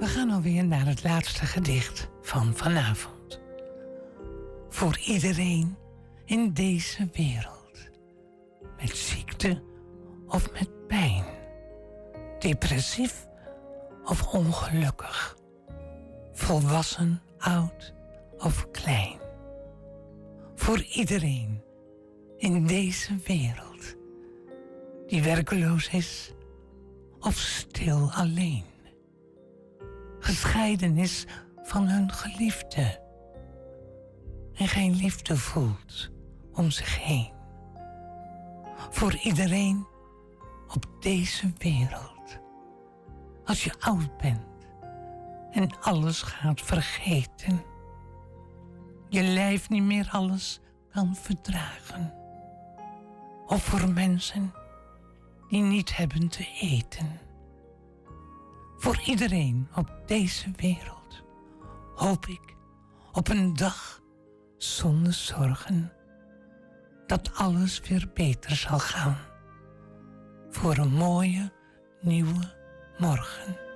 We gaan alweer naar het laatste gedicht van vanavond. Voor iedereen in deze wereld. Met ziekte of met pijn. Depressief of ongelukkig. Volwassen, oud of klein. Voor iedereen in deze wereld. Die werkeloos is of stil alleen. Gescheiden is van hun geliefde. En geen liefde voelt om zich heen. Voor iedereen op deze wereld. Als je oud bent en alles gaat vergeten. Je lijf niet meer alles kan verdragen. Of voor mensen die niet hebben te eten. Voor iedereen op deze wereld hoop ik op een dag zonder zorgen. Dat alles weer beter zal gaan. Voor een mooie nieuwe morgen.